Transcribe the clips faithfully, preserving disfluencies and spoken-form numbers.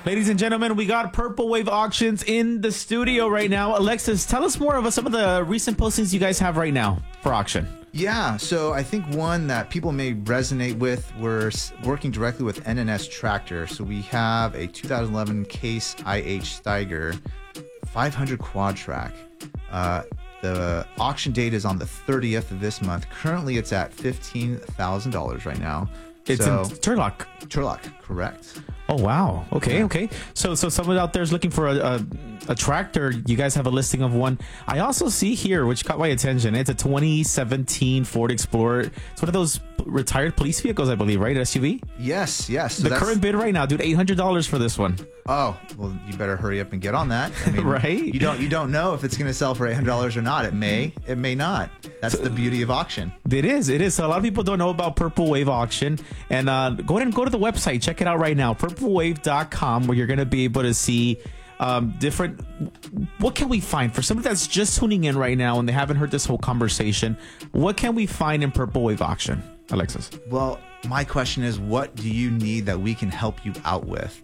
Ladies and gentlemen, we got Purple Wave Auctions in the studio right now. Alexis, tell us more about some of the recent postings you guys have right now for auction. Yeah, so I think one that people may resonate with, we're working directly with N N S Tractor. So we have a two thousand eleven Case I H Steiger five hundred quad track. Uh, the auction date is on the thirtieth of this month. Currently, it's at fifteen thousand dollars right now. It's so, in Turlock. Turlock, correct. Oh, wow. Okay, okay. So so someone out there is looking for a, a, a tractor. You guys have a listing of one. I also see here, which caught my attention, it's a twenty seventeen Ford Explorer. It's one of those retired police vehicles, I believe, right? S U V? Yes, yes. So the that's, current bid right now, dude, eight hundred dollars for this one. Oh, well, you better hurry up and get on that. I mean, right? You don't you don't know if it's going to sell for eight hundred dollars or not. It may, it may not. That's so, the beauty of auction. It is, it is. So a lot of people don't know about Purple Wave Auction. And uh, go ahead and go to the website. Check it out right now, purple wave dot com, where you're going to be able to see um, different... What can we find? For somebody that's just tuning in right now and they haven't heard this whole conversation, what can we find in Purple Wave Auction, Alexis? Well, my question is, what do you need that we can help you out with?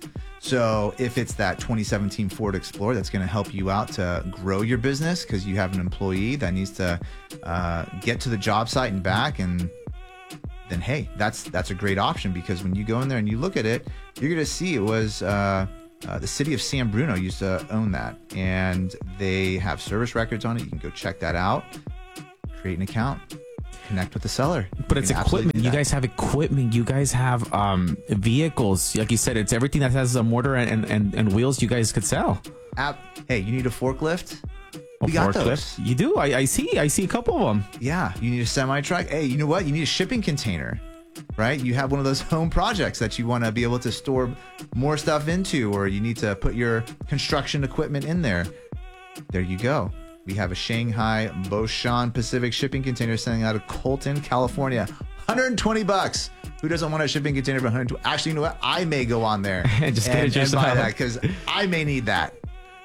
So if it's that twenty seventeen Ford Explorer that's going to help you out to grow your business because you have an employee that needs to uh, get to the job site and back, and then hey, that's that's a great option, because when you go in there and you look at it, you're going to see it was uh, uh, the city of San Bruno used to own that, and they have service records on it. You can go check that out, create an account, connect with the seller. But it's equipment. You guys have equipment. You guys have um, vehicles. Like you said, it's everything that has a motor and, and, and wheels you guys could sell. App. Hey, you need a forklift? A we got forklift? those. You do? I, I see. I see a couple of them. Yeah. You need a semi-truck? Hey, you know what? You need a shipping container, right? You have one of those home projects that you want to be able to store more stuff into, or you need to put your construction equipment in there. There you go. We have a Shanghai Boshan Pacific shipping container sending out of Colton, California. one hundred twenty bucks. Who doesn't want a shipping container for one hundred twenty? Actually, you know what? I may go on there Just and, get it and buy that, because I may need that.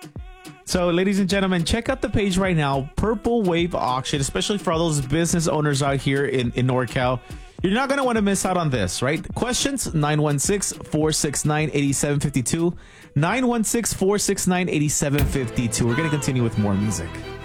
So, ladies and gentlemen, check out the page right now, Purple Wave Auction, especially for all those business owners out here in, in NorCal. You're not going to want to miss out on this, right? Questions, nine one six, four six nine, eight seven five two. nine one six, four six nine, eight seven five two. We're going to continue with more music.